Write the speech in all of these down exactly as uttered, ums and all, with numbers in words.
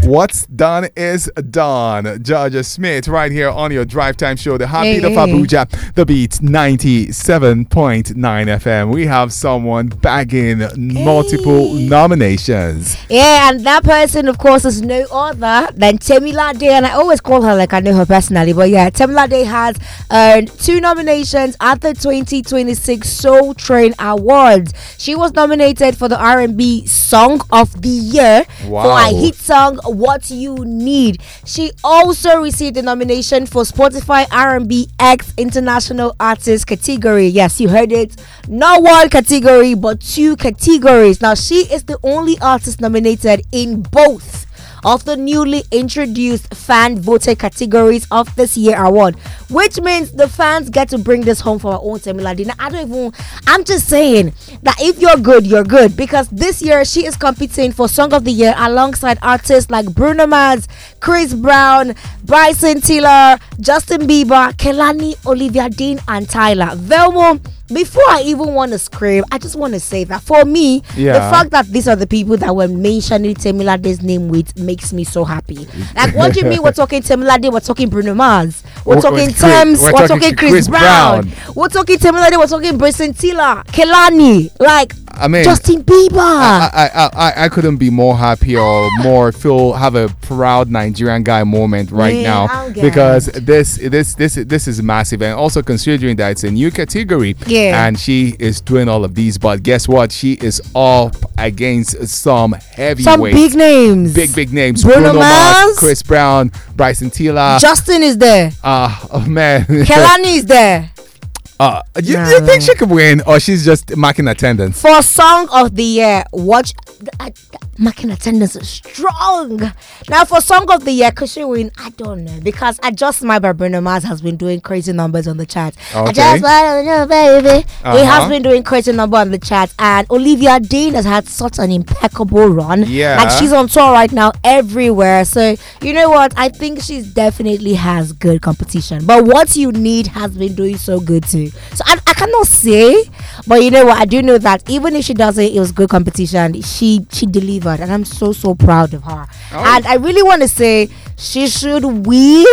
What's done is done. Georgia Smith right here on your Drive Time show. The Heartbeat hey, of Abuja. The Beat ninety-seven point nine F M. We have someone bagging hey. multiple nominations. Yeah, and that person, of course, is no other than Temilade. And I always call her like I know her personally. But yeah, Temilade has earned two nominations at the twenty twenty-six Soul Train Awards. She was nominated for the R and B Song of the Year wow. for a hit song, What You Need. She also received a nomination for Spotify R and B X International Artist category. Yes, you heard it. Not one category, but two categories. Now, she is the only artist nominated in both of the newly introduced fan voted categories of this year award, which means the fans get to bring this home for our own Temilade. Now, I don't even, I'm just saying that if you're good, you're good, because this year she is competing for Song of the Year alongside artists like Bruno Mars, Chris Brown, Bryson Tiller, Justin Bieber, Kelani, Olivia Dean, and Tyler Velmo. Before I even want to scream, I just want to say that for me, yeah. the fact that these are the people that were mentioning Temilade's name with makes me so happy. Like, what do you mean we're talking Temilade, we're talking Bruno Mars, we're, we're talking Tems, we're, we're talking Chris, Chris Brown. Brown, we're talking Temilade, we're talking Bryson Tiller, Kelani, like I mean, Justin Bieber. I, I I I couldn't be more happy or more feel have a proud Nigerian guy moment right yeah, now because this this this this is massive, and also considering that it's a new category. Yeah. And she is doing all of these, but guess what? She is up against some heavyweights, some big names, big big names. Bruno, Bruno Mars, Mars, Chris Brown, Bryson Tiller, Justin is there. Ah, uh, oh man, Kelani is there. Uh, you, nah, you think she could win, or she's just marking attendance? For Song of the Year, watch uh, marking attendance is strong. Now, for Song of the Year, could she win? I don't know, because I just my Bruno Mars has been doing crazy numbers on the chat. Okay. I just want to know, baby. Uh-huh. He has been doing crazy number on the chat, and Olivia Dean has had such an impeccable run. Yeah, like she's on tour right now everywhere. So you know what? I think she definitely has good competition. But What You Need has been doing so good too. So I, I cannot say, but you know what? I do know that even if she doesn't, it was good competition. She she delivered, and I'm so so proud of her. Oh. And I really want to say she should win.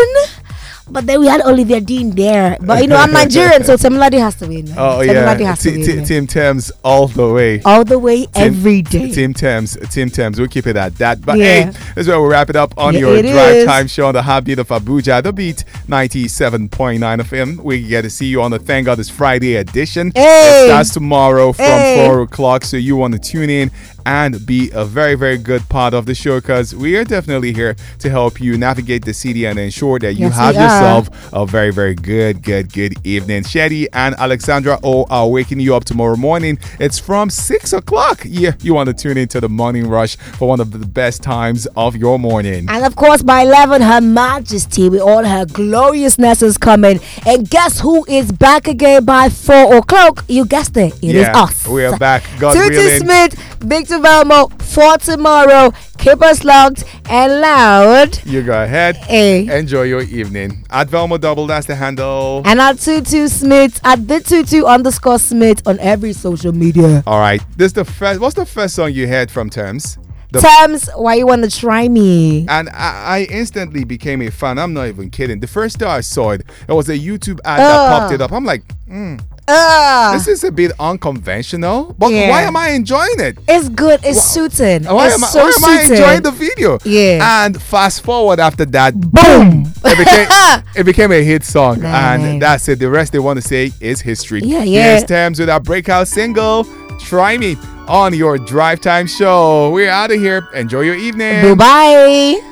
But then we had Olivia Dean there. But, you know, I'm Nigerian, so Temilade has to win. Oh, Temilade yeah. has t- to t- win. Team Tems all the way. All the way, team, every day. Team Tems. Team Tems. We'll keep it at that. But, yeah. hey, this is where we wrap it up on yeah, your Drive is. Time show on the Heartbeat of Abuja. The Beat ninety-seven point nine F M. We get to see you on the Thank God It's Friday edition. Hey. It starts tomorrow from hey. four o'clock. So you want to tune in and be a very, very good part of the show, because we are definitely here to help you navigate the city and ensure that you yes, have yourself a very, very good, good, good evening. Shetty and Alexandra O are waking you up tomorrow morning. It's from six o'clock. Yeah, you want to tune into the Morning Rush for one of the best times of your morning. And of course, by eleven, Her Majesty with all her gloriousness is coming. And guess who is back again by four o'clock? You guessed it. It yeah, is us. We are back. God Tutu willing. Smith, Victor Velmo for tomorrow. Keep us locked and loud. You go ahead. Hey. Enjoy your evening. At Velmo Double, that's the handle. And at Tutu Smith, at the Tutu underscore Smith on every social media. All right. This is the first. What's the first song you heard from Tems? The Tems, Why You Wanna Try Me? And I, I instantly became a fan. I'm not even kidding. The first day I saw it, it was a YouTube ad uh. that popped it up. I'm like, hmm. Uh, this is a bit unconventional, but yeah. why am I enjoying it? It's good. It's well, suiting. Why, it's am, I, so why am I suited. enjoying the video? Yeah. And fast forward after that, boom! It became, it became a hit song, Man. and that's it. The rest they want to say is history. Yeah, yeah. Here's Tems with our breakout single, "Try Me," on your Drive Time show. We're out of here. Enjoy your evening. Bye bye.